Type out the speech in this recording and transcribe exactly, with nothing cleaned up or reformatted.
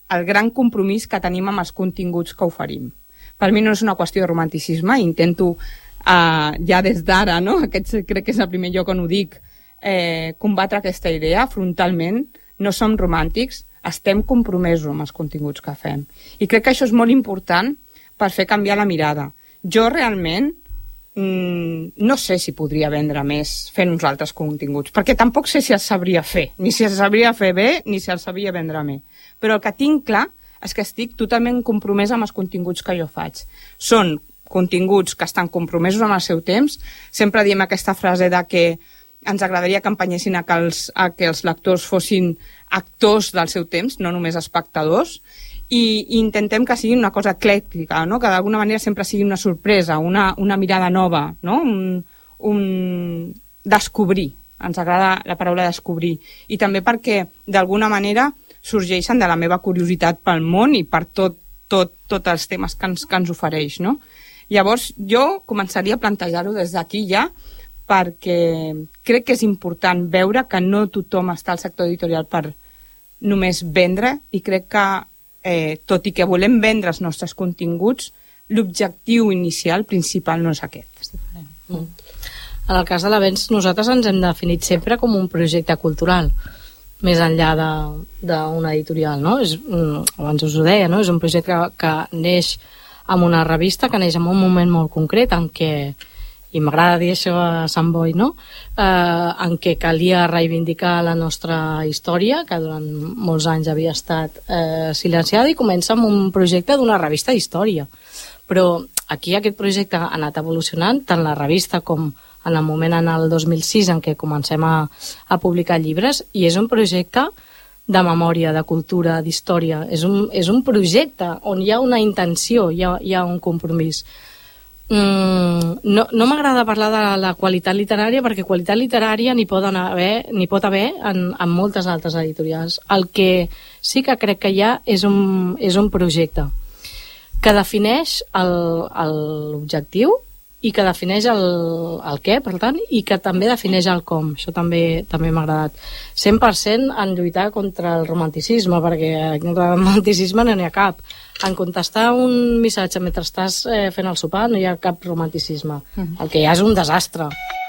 el gran compromís que tenim amb els continguts que oferim. Per mi no és una qüestió de romanticisme, intento uh, ja des d'ara, no? Aquest crec que és el primer lloc on ho dic, eh, combatre aquesta idea frontalment. No som romàntics, estem compromesos amb els continguts que fem. I crec que això és molt important per fer canviar la mirada. Jo realment mmm, no sé si podria vendre més fent uns altres continguts, perquè tampoc sé si els sabria fer, ni si els sabria fer bé, ni si els sabria vendre bé. Però el que tinc clar és que estic totalment compromesa amb els continguts que jo faig. Són continguts que estan compromesos amb el seu temps. Sempre diem aquesta frase de que ens agradaria que empenyessin a que els, a que els lectors fossin actors del seu temps, no només espectadors, i, i intentem que sigui una cosa eclèctica, no? Que d'alguna manera sempre sigui una sorpresa, una, una mirada nova, no? un, un descobrir. Ens agrada la paraula descobrir. I també perquè, d'alguna manera, sorgeixen de la meva curiositat pel món i per tot, tot, tots els temes que ens, que ens ofereix, no? Llavors, jo començaria a plantejar-ho des d'aquí ja, perquè crec que és important veure que no tothom està al sector editorial per només vendre, i crec que, eh, tot i que volem vendre els nostres continguts, l'objectiu inicial, principal, no és aquest. Mm. En el cas de l'Avenç, nosaltres ens hem definit sempre com un projecte cultural, més enllà d'una editorial, no? És, abans us ho deia, no? És un projecte que, que neix amb una revista, que neix en un moment molt concret en què, i m'agrada dir això a Sant Boi, no? Eh, en què calia reivindicar la nostra història, que durant molts anys havia estat eh, silenciada, i comença amb un projecte d'una revista d'història. Però aquí aquest projecte ha anat evolucionant, tant la revista com en el moment en el dos mil sis en què comencem a, a publicar llibres, i és un projecte de memòria, de cultura, d'història. És un, és un projecte on hi ha una intenció, hi ha, hi ha un compromís. Mm, no no m'agrada parlar de la qualitat literària, perquè qualitat literària n'hi pot haver, n'hi pot haver en, en moltes altres editorials. El que sí que crec que hi ha és un, és un projecte que defineix l'objectiu i que defineix el, el què, per tant, i que també defineix el com. Això també també m'ha agradat. cent per cent en lluitar contra el romanticisme, perquè contra el romanticisme no n'hi ha cap. En contestar un missatge mentre estàs eh, fent el sopar no hi ha cap romanticisme. El que hi ha és un desastre.